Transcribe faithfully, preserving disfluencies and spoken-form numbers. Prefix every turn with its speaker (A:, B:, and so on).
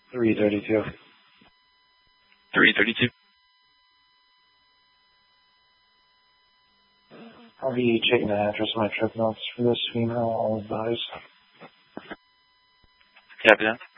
A: three thirty-two.
B: three thirty-two.
A: I'll be checking the address of my trip notes for this female. I'll advise.
B: Copy that.